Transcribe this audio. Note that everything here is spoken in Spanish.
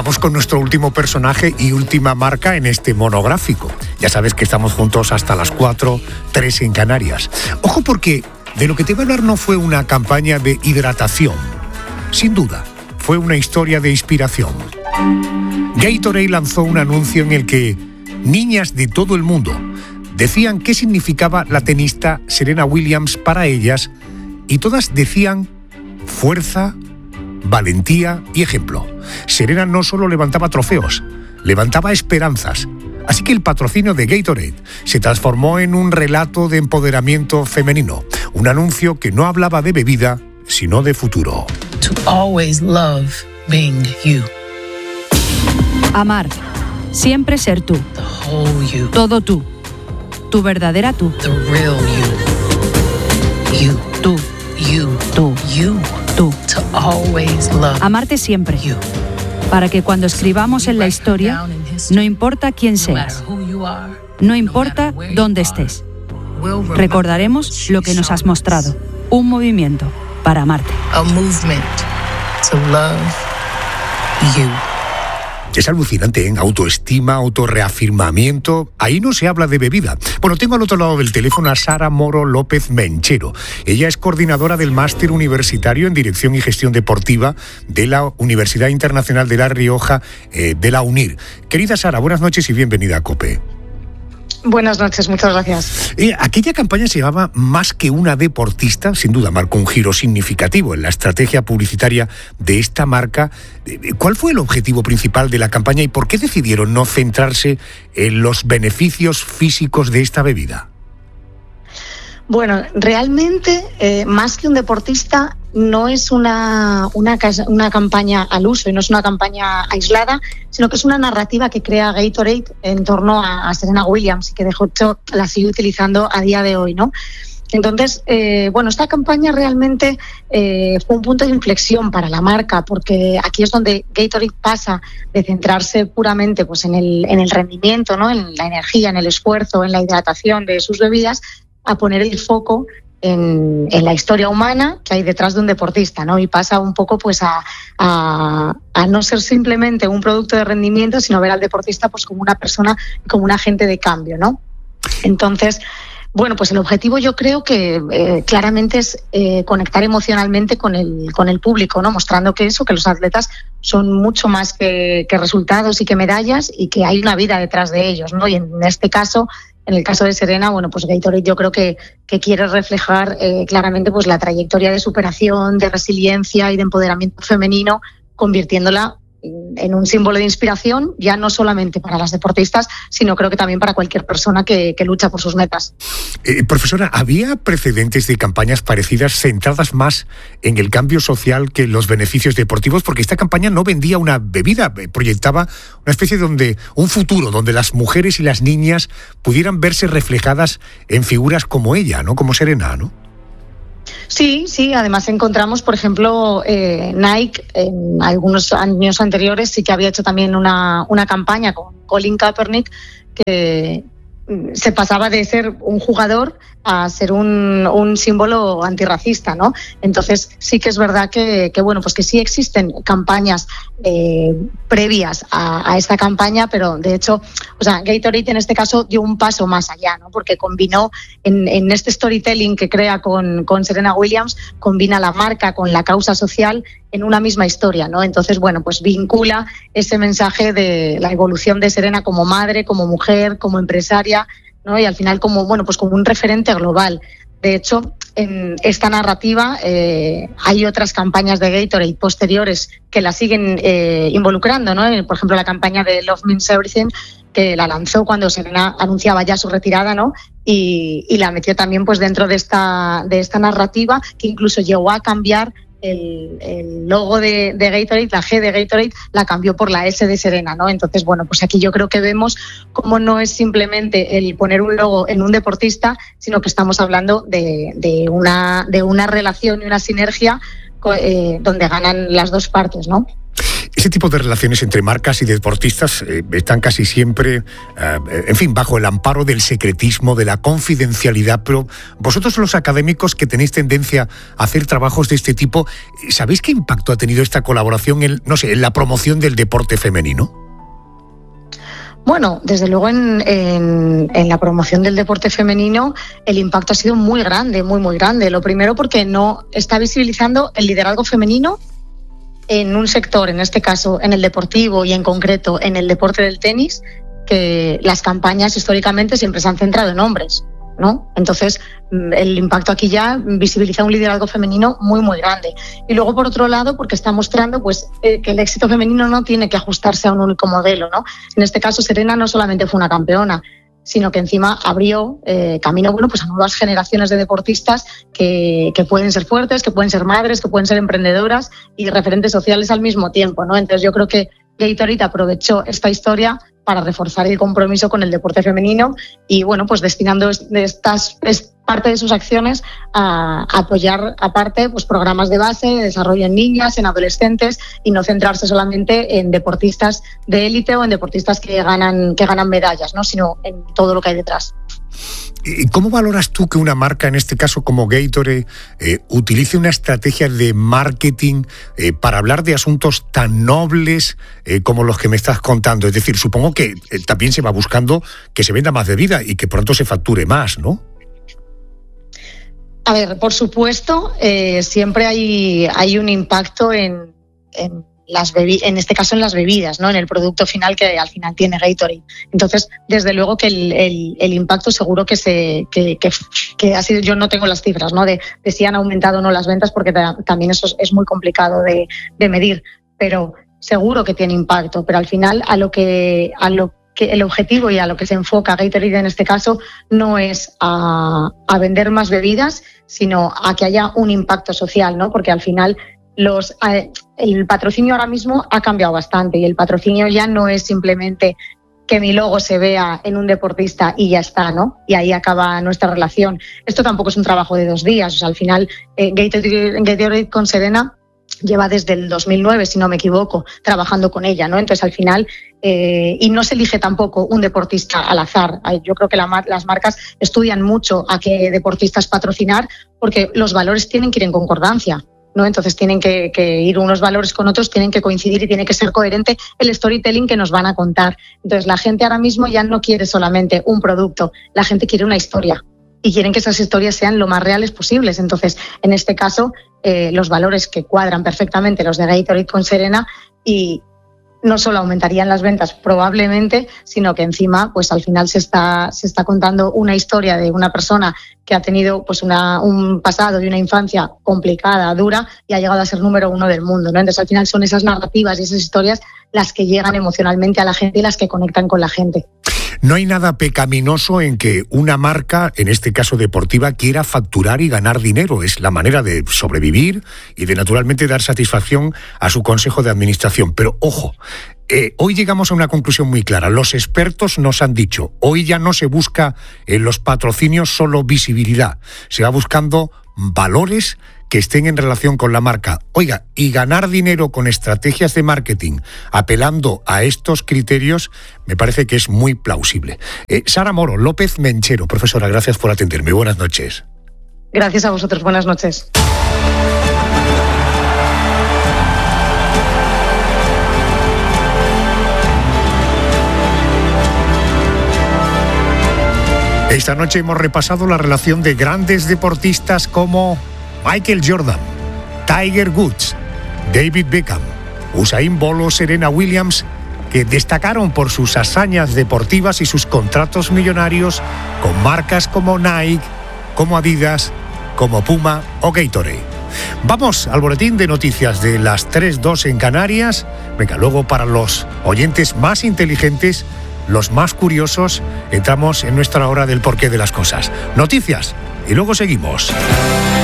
Vamos con nuestro último personaje y última marca en este monográfico. Ya sabes que estamos juntos hasta las 4, 3 en Canarias. Ojo, porque de lo que te voy a hablar no fue una campaña de hidratación. Sin duda, fue una historia de inspiración. Gatorade lanzó un anuncio en el que niñas de todo el mundo decían qué significaba la tenista Serena Williams para ellas, y todas decían fuerza, valentía y ejemplo. Serena no solo levantaba trofeos, levantaba esperanzas. Así que el patrocinio de Gatorade se transformó en un relato de empoderamiento femenino, un anuncio que no hablaba de bebida, sino de futuro. To always love being you. Amar, siempre ser tú. The whole you. Todo tú. Tu verdadera tú. The real you. You. Tú. You. Tú. You. Tú. To always love Amarte siempre. you. Para que cuando escribamos en la historia, no importa quién seas, no importa dónde estés, recordaremos lo que nos has mostrado. Un movimiento para amarte. A movement to love you. Es alucinante, ¿eh? Autoestima, autorreafirmamiento. Ahí no se habla de bebida. Bueno, tengo al otro lado del teléfono a Sara Moro López Menchero. Ella es coordinadora del Máster Universitario en Dirección y Gestión Deportiva de la Universidad Internacional de La Rioja, de la UNIR. Querida Sara, buenas noches y bienvenida a COPE. Buenas noches, muchas gracias. Aquella campaña se llamaba Más que una deportista, sin duda marcó un giro significativo en la estrategia publicitaria de esta marca. ¿Cuál fue el objetivo principal de la campaña y por qué decidieron no centrarse en los beneficios físicos de esta bebida? Bueno, realmente, más que un deportista, no es una campaña al uso y no es una campaña aislada, sino que es una narrativa que crea Gatorade en torno a Serena Williams y que de hecho la sigue utilizando a día de hoy, ¿no? Entonces, esta campaña realmente fue un punto de inflexión para la marca, porque aquí es donde Gatorade pasa de centrarse puramente pues, en el rendimiento, ¿no? En la energía, en el esfuerzo, en la hidratación de sus bebidas, a poner el foco en la historia humana que hay detrás de un deportista, ¿no? Y pasa un poco pues a no ser simplemente un producto de rendimiento, sino ver al deportista pues como una persona, como un agente de cambio, ¿no? Entonces, bueno, pues el objetivo yo creo que claramente es conectar emocionalmente con el público, ¿no? Mostrando que los atletas son mucho más que resultados y que medallas y que hay una vida detrás de ellos, ¿no? Y en este caso, en el caso de Serena, bueno, pues Gatorade yo creo que quiere reflejar claramente pues la trayectoria de superación, de resiliencia y de empoderamiento femenino, convirtiéndola en un símbolo de inspiración, ya no solamente para las deportistas, sino creo que también para cualquier persona que lucha por sus metas. Profesora, ¿había precedentes de campañas parecidas centradas más en el cambio social que en los beneficios deportivos? Porque esta campaña no vendía una bebida, proyectaba una especie un futuro donde las mujeres y las niñas pudieran verse reflejadas en figuras como ella, ¿no? Como Serena, ¿no? Sí, además encontramos, por ejemplo, Nike en algunos años anteriores sí que había hecho también una campaña con Colin Kaepernick que se pasaba de ser un jugador a ser un símbolo antirracista, ¿no? Entonces sí que es verdad que sí existen campañas previas a esta campaña, pero de hecho, Gatorade en este caso dio un paso más allá, ¿no? Porque combinó en este storytelling que crea con Serena Williams, combina la marca con la causa social en una misma historia, ¿no? Entonces, vincula ese mensaje de la evolución de Serena como madre, como mujer, como empresaria, ¿no? Y al final como un referente global. De hecho, en esta narrativa hay otras campañas de Gatorade posteriores que la siguen involucrando, ¿no? Por ejemplo, la campaña de Love Means Everything, que la lanzó cuando Serena anunciaba ya su retirada, ¿no? Y la metió también pues dentro de esta narrativa, que incluso llegó a cambiar el logo de Gatorade, la G de Gatorade, la cambió por la S de Serena, ¿no? Entonces, aquí yo creo que vemos cómo no es simplemente el poner un logo en un deportista, sino que estamos hablando de una relación y una sinergia donde ganan las dos partes, ¿no? Ese tipo de relaciones entre marcas y deportistas están casi siempre, bajo el amparo del secretismo, de la confidencialidad, pero vosotros los académicos que tenéis tendencia a hacer trabajos de este tipo, ¿sabéis qué impacto ha tenido esta colaboración en la promoción del deporte femenino? Bueno, desde luego en la promoción del deporte femenino el impacto ha sido muy grande, muy grande. Lo primero porque no está visibilizando el liderazgo femenino en un sector, en este caso en el deportivo y en concreto en el deporte del tenis, que las campañas históricamente siempre se han centrado en hombres, ¿no? Entonces, el impacto aquí ya visibiliza un liderazgo femenino muy grande. Y luego, por otro lado, porque está mostrando que el éxito femenino no tiene que ajustarse a un único modelo, ¿no? En este caso, Serena no solamente fue una campeona, sino que encima abrió camino a nuevas generaciones de deportistas que pueden ser fuertes, que pueden ser madres, que pueden ser emprendedoras y referentes sociales al mismo tiempo, ¿no? Entonces yo creo que Gatorade aprovechó esta historia para reforzar el compromiso con el deporte femenino y destinando parte de sus acciones a apoyar aparte programas de base, de desarrollo en niñas, en adolescentes y no centrarse solamente en deportistas de élite o en deportistas que ganan medallas, ¿no? Sino en todo lo que hay detrás. ¿Y cómo valoras tú que una marca, en este caso como Gatorade, utilice una estrategia de marketing para hablar de asuntos tan nobles como los que me estás contando? Es decir, supongo que también se va buscando que se venda más bebida y que pronto se facture más, ¿no? A ver, por supuesto, siempre hay un impacto en este caso en las bebidas, ¿no? En el producto final que al final tiene Gatorade. Entonces, desde luego que el impacto seguro que ha sido, yo no tengo las cifras, ¿no? De si han aumentado o no las ventas, porque también eso es muy complicado de medir, pero seguro que tiene impacto. Pero al final a lo que el objetivo y a lo que se enfoca Gatorade en este caso no es a vender más bebidas, sino a que haya un impacto social, ¿no? Porque al final el patrocinio ahora mismo ha cambiado bastante y el patrocinio ya no es simplemente que mi logo se vea en un deportista y ya está, ¿no? Y ahí acaba nuestra relación. Esto tampoco es un trabajo de 2 días. O sea, al final Gatorade con Serena lleva desde el 2009, si no me equivoco, trabajando con ella, ¿no? Entonces, al final, y no se elige tampoco un deportista al azar. Yo creo que las marcas estudian mucho a qué deportistas patrocinar porque los valores tienen que ir en concordancia, ¿no? Entonces tienen que ir unos valores con otros, tienen que coincidir y tiene que ser coherente el storytelling que nos van a contar. Entonces la gente ahora mismo ya no quiere solamente un producto, la gente quiere una historia y quieren que esas historias sean lo más reales posibles. Entonces, en este caso, los valores que cuadran perfectamente los de Gatorade con Serena y no solo aumentarían las ventas probablemente, sino que encima pues al final se está contando una historia de una persona que ha tenido pues un pasado y una infancia complicada, dura, y ha llegado a ser número 1 del mundo, ¿no? Entonces al final son esas narrativas y esas historias las que llegan emocionalmente a la gente y las que conectan con la gente. No hay nada pecaminoso en que una marca, en este caso deportiva, quiera facturar y ganar dinero. Es la manera de sobrevivir y de naturalmente dar satisfacción a su consejo de administración. Pero ojo, hoy llegamos a una conclusión muy clara. Los expertos nos han dicho, hoy ya no se busca en los patrocinios solo visibilidad. Se va buscando valores que estén en relación con la marca. Oiga, y ganar dinero con estrategias de marketing apelando a estos criterios me parece que es muy plausible. Sara Moro López Menchero, profesora, gracias por atenderme. Buenas noches. Gracias a vosotros, buenas noches. Esta noche hemos repasado la relación de grandes deportistas como Michael Jordan, Tiger Woods, David Beckham, Usain Bolt o Serena Williams, que destacaron por sus hazañas deportivas y sus contratos millonarios con marcas como Nike, como Adidas, como Puma o Gatorade. Vamos al boletín de noticias de las 3:02 en Canarias. Venga, luego para los oyentes más inteligentes, los más curiosos, entramos en nuestra hora del porqué de las cosas. Noticias y luego seguimos.